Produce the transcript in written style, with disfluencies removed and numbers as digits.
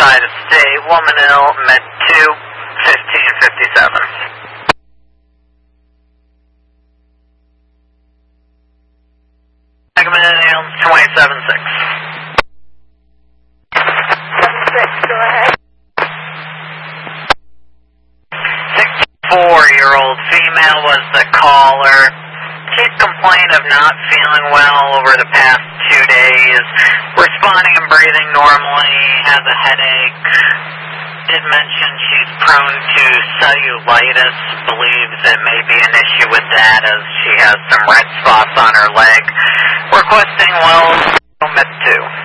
side of state, woman ill, med 2, 1557. Ambulance 276. 6, go ahead. 64-year-old female was the caller. She's complained of not feeling well over the past 2 days, responding and breathing normally, has a headache. Did mention she's prone to cellulitis, believes it may be an issue with that as she has some red spots on her leg. Requesting Wells Med 2.